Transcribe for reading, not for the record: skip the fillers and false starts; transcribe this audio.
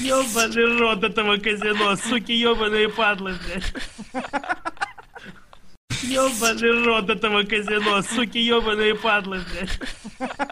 Ёбаный рот этого казино, суки ёбаные падлы, блядь. Ёбаный рот этого казино, суки ёбаные падлы, блядь.